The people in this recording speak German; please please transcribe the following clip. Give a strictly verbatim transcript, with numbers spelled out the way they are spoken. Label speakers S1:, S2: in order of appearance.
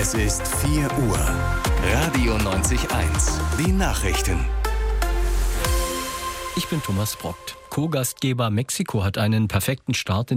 S1: Es ist vier Uhr. Radio neunzig Komma eins. Die Nachrichten.
S2: Ich bin Thomas Brockt. Co-Gastgeber Mexiko hat einen perfekten Start in